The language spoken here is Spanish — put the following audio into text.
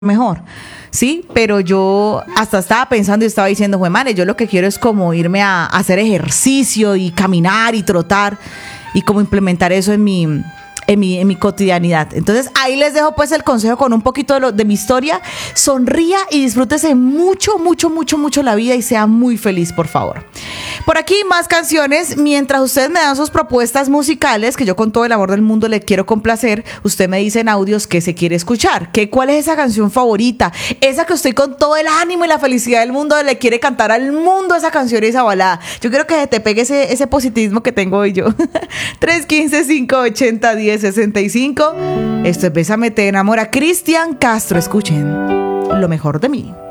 mejor, ¿sí? Pero yo hasta estaba pensando y estaba diciendo, jue madre, yo lo que quiero es como irme a hacer ejercicio y caminar y trotar y como implementar eso en mi cotidianidad. Entonces ahí les dejo pues el consejo con un poquito de mi historia. Sonría y disfrútese mucho, mucho, mucho, mucho la vida y sea muy feliz, por favor. Por aquí más canciones. Mientras ustedes me dan sus propuestas musicales, que yo con todo el amor del mundo le quiero complacer, usted me dice en audios qué se quiere escuchar, cuál es esa canción favorita, esa que usted con todo el ánimo y la felicidad del mundo le quiere cantar al mundo esa canción y esa balada. Yo quiero que te pegue ese positivismo que tengo hoy yo. 315-580-1065. Esto es Bésame, te enamora. Cristian Castro, escuchen Lo Mejor de Mí.